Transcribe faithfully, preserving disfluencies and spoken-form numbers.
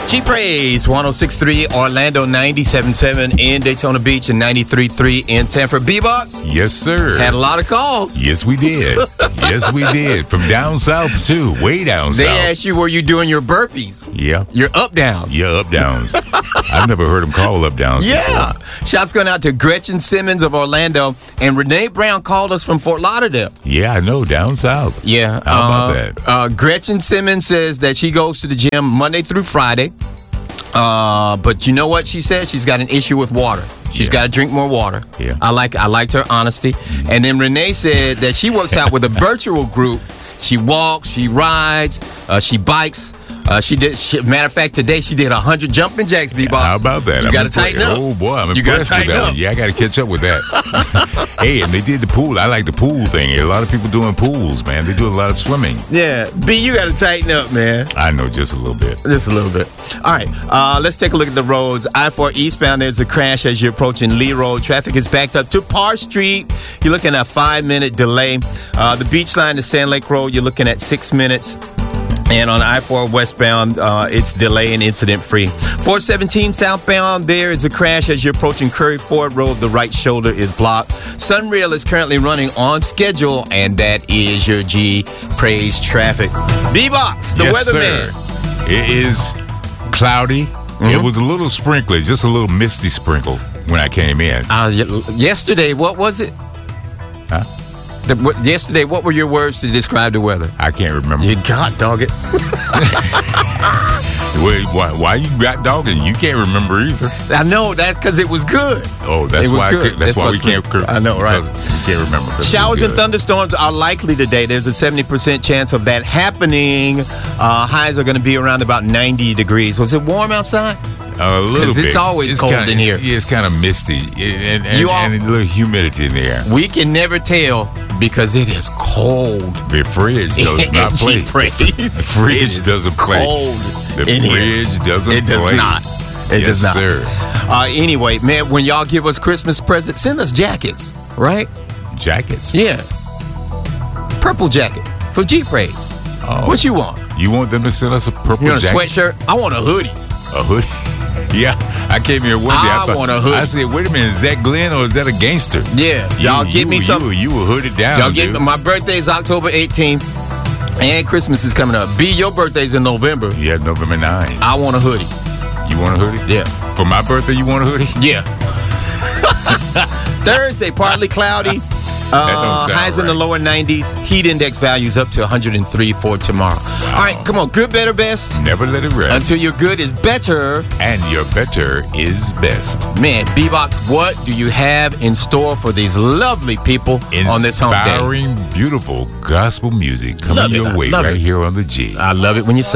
G-Praise, one oh six point three Orlando, ninety-seven point seven in Daytona Beach, and ninety-three point three in Sanford. B-Box? Yes, sir. Had a lot of calls. Yes, we did. Yes, we did. From down south, too. Way down They south. They asked you, were you doing your burpees? Yeah. Your up-downs? Yeah, up-downs. I've never heard them call up-downs Yeah. before. Shouts going out to Gretchen Simmons of Orlando, and Renee Brown called us from Fort Lauderdale. Yeah, I know. Down south. Yeah. How about uh, that? Uh, Gretchen Simmons says that she goes to the gym Monday through Friday. Uh, but you know what she says? She's got an issue with water. She's Yeah. got to drink more water. Yeah. I like I liked her honesty. And then Renee said that she works out with a virtual group. She walks, she rides, uh, she bikes. Uh, she did. She, matter of fact, today she did one hundred jumping jacks. B-Box. How about that? You got to tighten up. Oh boy, I'm You gotta impressed with tighten that up. one. Yeah, I got to catch up with that. Hey, and they did the pool. I like the pool thing. A lot of people doing pools, man. They do a lot of swimming. Yeah, B, you got to tighten up, man. I know, just a little bit. Just a little bit. All right, uh, let's take a look at the roads. I four eastbound, there's a crash as you're approaching Lee Road. Traffic is backed up to Parr Street. You're looking at a five-minute delay. Uh, the beach line to Sand Lake Road, you're looking at six minutes. And on I four westbound, uh, it's delay and incident-free. four seventeen southbound, there is a crash as you're approaching Curry Ford Road. The right shoulder is blocked. Sunrail is currently running on schedule, and that is your G-Praise traffic. B-Box, the yes, weatherman. Sir. It is cloudy. Mm-hmm. It was a little sprinkly, just a little misty sprinkle when I came in. Uh, y- yesterday, what was it? Huh? The, what, yesterday, what were your words to describe the weather? I can't remember. You got dog it. Wait, why, why you got dogging? You can't remember either. I know, that's because it was good. Oh, that's It was why. I good. can't, that's, That's why we what's can't. good. I know, right? because You can't remember. 'cause it was Showers and good. thunderstorms are likely today. There's a seventy percent chance of that happening. Uh, highs are going to be around about ninety degrees. Was it warm outside? A little 'Cause bit. it's always cold kinda, in here. It's, yeah, it's kind of misty and, and, You all- and a little humidity in the air. We can never tell because it is cold. The fridge does not play. The fridge doesn't play. Cold The in here. fridge doesn't It does play. not. It yes, does not. sir. Uh, anyway, man, when y'all give us Christmas presents, send us jackets, right? Jackets. Yeah. Purple jacket for G-Praise. Oh. What you want? You want them to send us a purple You want a jacket? sweatshirt? I want a hoodie. A hoodie? Yeah. I came here one day. I thought- want a hoodie. I said, wait a minute. Is that Glenn or is that a gangster? Yeah. You- Y'all you, give me you, some. You, you were hooded down, Y'all get dude. my birthday is October eighteenth, and Christmas is coming up. B, your birthday's in November. Yeah, November ninth. I want a hoodie. You want a hoodie? Yeah. For my birthday, you want a hoodie? Yeah. Thursday, partly cloudy. don't Uh, sound highs in the right. lower nineties. Heat index values up to one hundred three for tomorrow. All right, come on. Good, better, best. Never let it rest. Until your good is better. And your better is best. Man, B-Box, what do you have in store for these lovely people on this home day? Inspiring, beautiful gospel music coming Love it, your I way love right it. here on the G. I love it when you say